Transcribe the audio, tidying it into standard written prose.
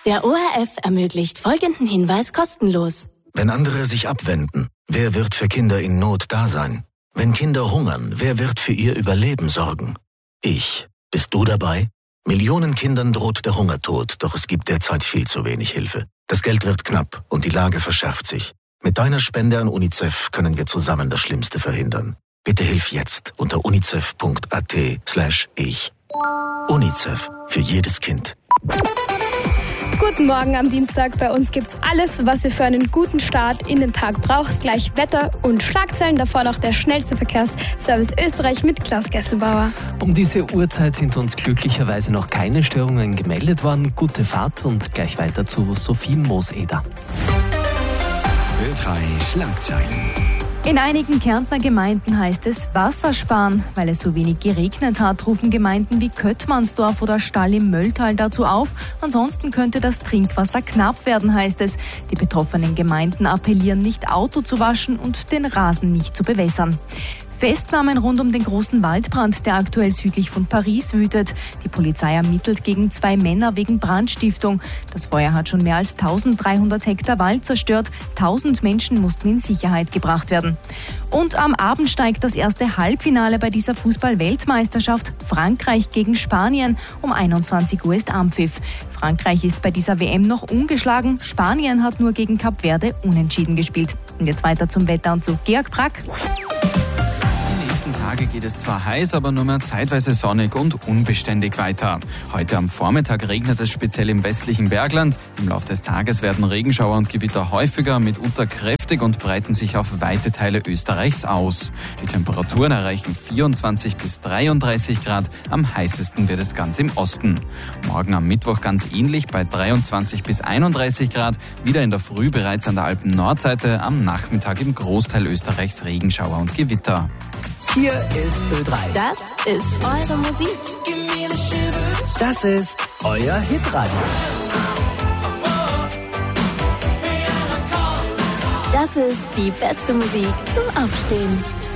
Der ORF ermöglicht folgenden Hinweis kostenlos. Wenn andere sich abwenden, wer wird für Kinder in Not da sein? Wenn Kinder hungern, wer wird für ihr Überleben sorgen? Ich. Bist du dabei? Millionen Kindern droht der Hungertod, doch es gibt derzeit viel zu wenig Hilfe. Das Geld wird knapp und die Lage verschärft sich. Mit deiner Spende an UNICEF können wir zusammen das Schlimmste verhindern. Bitte hilf jetzt unter unicef.at/ich. UNICEF für jedes Kind. Guten Morgen am Dienstag. Bei uns gibt's alles, was ihr für einen guten Start in den Tag braucht. Gleich Wetter und Schlagzeilen. Davor noch der schnellste Verkehrsservice Österreich mit Klaus Gesselbauer. Um diese Uhrzeit sind uns glücklicherweise noch keine Störungen gemeldet worden. Gute Fahrt und gleich weiter zu Sophie Mooseder. Ö3 Schlagzeilen. In einigen Kärntner Gemeinden heißt es Wasser sparen. Weil es so wenig geregnet hat, rufen Gemeinden wie Köttmannsdorf oder Stall im Mölltal dazu auf. Ansonsten könnte das Trinkwasser knapp werden, heißt es. Die betroffenen Gemeinden appellieren, nicht Auto zu waschen und den Rasen nicht zu bewässern. Festnahmen rund um den großen Waldbrand, der aktuell südlich von Paris wütet. Die Polizei ermittelt gegen 2 Männer wegen Brandstiftung. Das Feuer hat schon mehr als 1300 Hektar Wald zerstört. 1000 Menschen mussten in Sicherheit gebracht werden. Und am Abend steigt das erste Halbfinale bei dieser Fußball-Weltmeisterschaft. Frankreich gegen Spanien. Um 21 Uhr ist Anpfiff. Frankreich ist bei dieser WM noch ungeschlagen. Spanien hat nur gegen Kap Verde unentschieden gespielt. Und jetzt weiter zum Wetter und zu Georg Brack. Tage geht es zwar heiß, aber nur mehr zeitweise sonnig und unbeständig weiter. Heute am Vormittag regnet es speziell im westlichen Bergland. Im Laufe des Tages werden Regenschauer und Gewitter häufiger, mitunter kräftig und breiten sich auf weite Teile Österreichs aus. Die Temperaturen erreichen 24 bis 33 Grad. Am heißesten wird es ganz im Osten. Morgen am Mittwoch ganz ähnlich bei 23 bis 31 Grad. Wieder in der Früh bereits an der Alpen-Nordseite, am Nachmittag im Großteil Österreichs Regenschauer und Gewitter. Hier ist Ö3. Das ist eure Musik. Das ist euer Hitradio. Das ist die beste Musik zum Aufstehen.